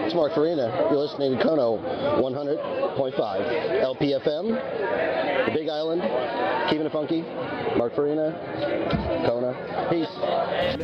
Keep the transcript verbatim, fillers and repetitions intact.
It's Mark Farina. You're listening to Kono one hundred point five. L P F M, the Big Island, keeping it funky. Mark Farina, Kona. Peace.